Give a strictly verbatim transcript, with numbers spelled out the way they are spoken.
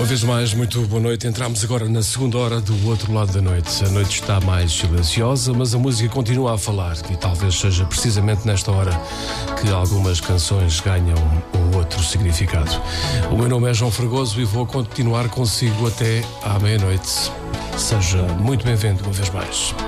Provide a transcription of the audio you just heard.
vez mais, muito boa noite. Entramos agora na segunda hora do outro lado da noite. A noite está mais silenciosa, mas a música continua a falar e talvez seja precisamente nesta hora que algumas canções ganham um outro significado. O meu nome é João Fragoso e vou continuar consigo até à meia-noite. Seja muito bem-vindo uma vez mais.